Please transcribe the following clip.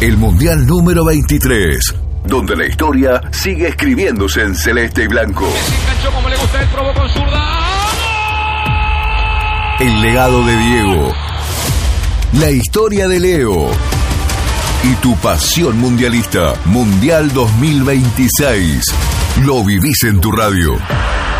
El Mundial número 23, donde la historia sigue escribiéndose en celeste y blanco. Se enganchó como le gusta, él probó con zurda. El legado de Diego, la historia de Leo y tu pasión mundialista. Mundial 2026. Lo vivís en tu radio.